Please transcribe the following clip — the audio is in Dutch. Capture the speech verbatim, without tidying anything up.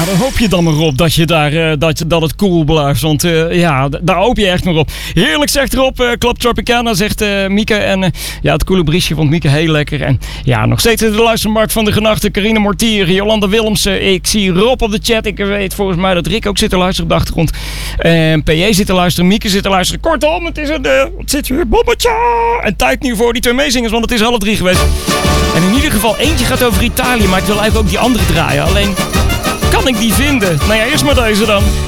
daar hoop je dan maar op dat, je daar, uh, dat, dat het cool blijft. Want uh, ja, d- daar hoop je echt maar op. Heerlijk, zegt Rob. Uh, Club Tropicana, zegt uh, Mieke. En uh, ja, het coole briesje vond Mieke heel lekker. En ja, nog steeds de luistermarkt van de genachte Carine Mortier, Jolanda Willemsen. Ik zie Rob op de chat. Ik weet volgens mij dat Rick ook zit te luisteren op de achtergrond. En P J zit te luisteren. Mieke zit te luisteren. Kortom, het is een... Uh, het zit hier bommetje. En tijd nu voor die twee meezingers, want het is half drie geweest. En in ieder geval, eentje gaat over Italië, maar ik wil eigenlijk ook die andere draaien. Alleen, kan ik die vinden? Nou ja, eerst maar deze dan.